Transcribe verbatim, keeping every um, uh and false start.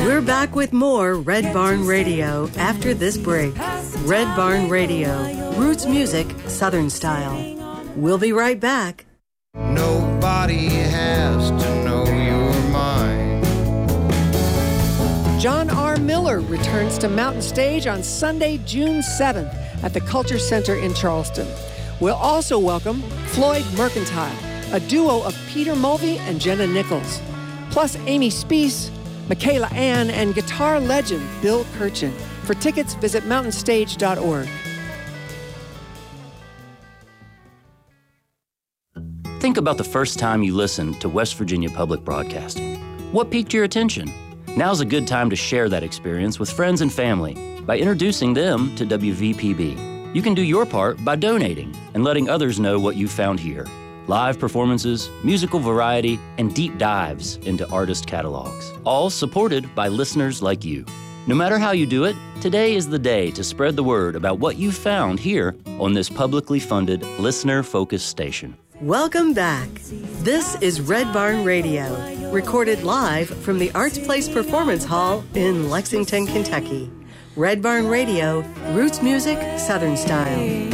We're back with more Red Barn Radio after this break. Red Barn Radio, roots music, Southern style. We'll be right back. Nobody has to know you're mine. John R. Miller returns to Mountain Stage on Sunday, June seventh at the Culture Center in Charleston. We'll also welcome Floyd Mercantile, a duo of Peter Mulvey and Jenna Nichols, plus Amy Speece, Michaela Ann, and guitar legend Bill Kirchen. For tickets, visit mountain stage dot org. Think about the first time you listened to West Virginia Public Broadcasting. What piqued your attention? Now's a good time to share that experience with friends and family by introducing them to W V P B. You can do your part by donating and letting others know what you found here. Live performances, musical variety, and deep dives into artist catalogs, all supported by listeners like you. No matter how you do it, today is the day to spread the word about what you found here on this publicly funded, listener-focused station. Welcome back. This is Red Barn Radio, recorded live from the Arts Place Performance Hall in Lexington, Kentucky. Red Barn Radio, roots music, Southern style.